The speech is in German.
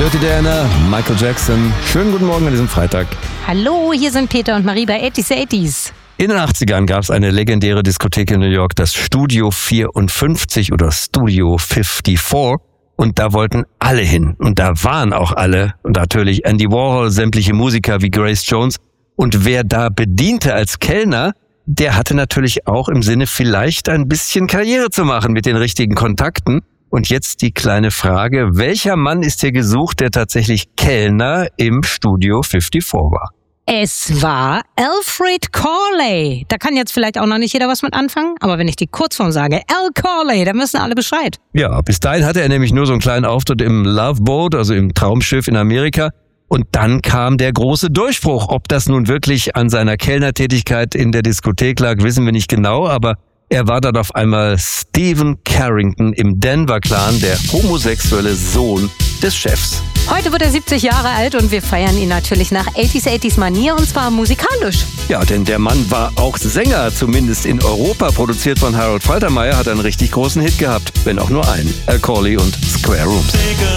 Dirty Diana, Michael Jackson. Schönen guten Morgen an diesem Freitag. Hallo, hier sind Peter und Marie bei 80s. In den 80ern gab es eine legendäre Diskothek in New York, das Studio 54 oder Studio 54. Und da wollten alle hin. Und da waren auch alle. Und natürlich Andy Warhol, sämtliche Musiker wie Grace Jones. Und wer da bediente als Kellner, der hatte natürlich auch im Sinne, vielleicht ein bisschen Karriere zu machen mit den richtigen Kontakten. Und jetzt die kleine Frage, welcher Mann ist hier gesucht, der tatsächlich Kellner im Studio 54 war? Es war Alfred Corley. Da kann jetzt vielleicht auch noch nicht jeder was mit anfangen, aber wenn ich die Kurzform sage, Al Corley, dann wissen alle Bescheid. Ja, bis dahin hatte er nämlich nur so einen kleinen Auftritt im Love Boat, also im Traumschiff in Amerika. Und dann kam der große Durchbruch. Ob das nun wirklich an seiner Kellnertätigkeit in der Diskothek lag, wissen wir nicht genau, aber er war dann auf einmal Stephen Carrington im Denver-Clan, der homosexuelle Sohn des Chefs. Heute wird er 70 Jahre alt und wir feiern ihn natürlich nach 80s Manier und zwar musikalisch. Ja, denn der Mann war auch Sänger, zumindest in Europa. Produziert von Harold Faltermeyer, hat einen richtig großen Hit gehabt, wenn auch nur einen. Al Corley und Square Rooms.